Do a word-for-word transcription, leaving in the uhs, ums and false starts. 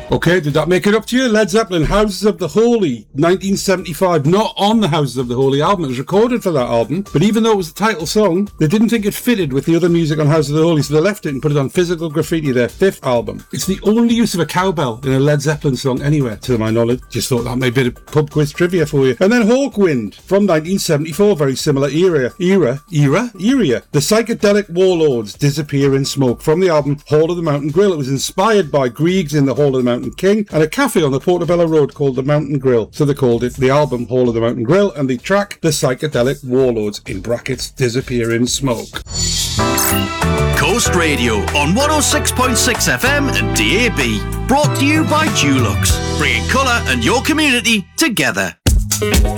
Okay, did that make it up to you? Led Zeppelin, Houses of the Holy, nineteen seventy-five, not on the Houses of the Holy album. It was recorded for that album, but even though it was the title song, they didn't think it fitted with the other music on Houses of the Holy, so they left it and put it on Physical Graffiti, their fifth album. It's the only use of a cowbell in a Led Zeppelin song anywhere, to my knowledge. Just thought that may be a bit of pub quiz trivia for you. And then Hawkwind, from nineteen seventy-four, very similar era. Era? Era? Era. The Psychedelic Warlords Disappear in Smoke, from the album Hall of the Mountain Grill. It was inspired by Griegs in the Hall of the Mountain King and a cafe on the Portobello Road called the Mountain Grill. So they called it the album Hall of the Mountain Grill, and the track The Psychedelic Warlords, in brackets, Disappear in Smoke. Coast Radio on one oh six point six F M and D A B. Brought to you by Dulux, bringing colour and your community together.